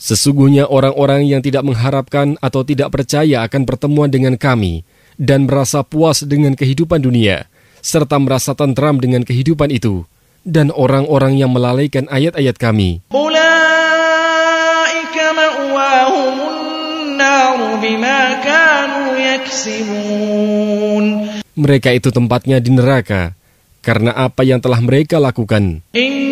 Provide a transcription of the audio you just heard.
Sesungguhnya orang-orang yang tidak mengharapkan atau tidak percaya akan pertemuan dengan kami dan merasa puas dengan kehidupan dunia, serta merasa tentram dengan kehidupan itu, dan orang-orang yang melalaikan ayat-ayat kami. Mereka itu tempatnya di neraka, karena apa yang telah mereka lakukan.